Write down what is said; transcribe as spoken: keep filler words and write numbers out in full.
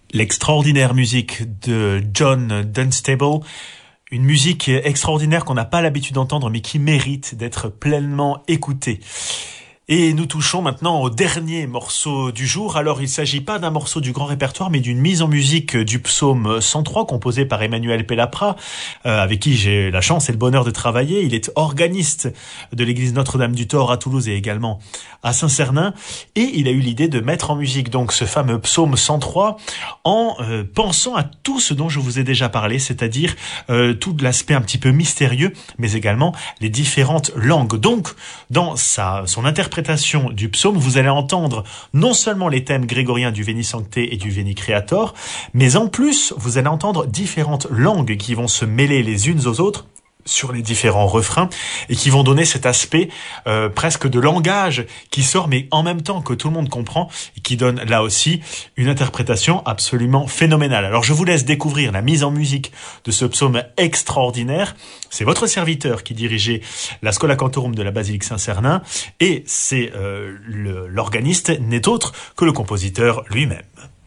L'extraordinaire musique de John Dunstable, une musique extraordinaire qu'on n'a pas l'habitude d'entendre mais qui mérite d'être pleinement écoutée. Et nous touchons maintenant au dernier morceau du jour. Alors, il ne s'agit pas d'un morceau du grand répertoire, mais d'une mise en musique du psaume cent trois, composé par Emmanuel Pellapra, euh, avec qui j'ai la chance et le bonheur de travailler. Il est organiste de l'église Notre-Dame du Thor à Toulouse et également à Saint-Cernin. Et il a eu l'idée de mettre en musique donc ce fameux psaume cent trois en euh, pensant à tout ce dont je vous ai déjà parlé, c'est-à-dire euh, tout l'aspect un petit peu mystérieux, mais également les différentes langues. Donc, dans sa, son interprétation du psaume, vous allez entendre non seulement les thèmes grégoriens du Veni Sancte et du Veni Creator, mais en plus, vous allez entendre différentes langues qui vont se mêler les unes aux autres sur les différents refrains et qui vont donner cet aspect euh, presque de langage qui sort mais en même temps que tout le monde comprend et qui donne là aussi une interprétation absolument phénoménale. Alors je vous laisse découvrir la mise en musique de ce psaume extraordinaire. C'est votre serviteur qui dirigeait la Schola Cantorum de la Basilique Saint-Cernin et c'est euh, le, l'organiste n'est autre que le compositeur lui-même.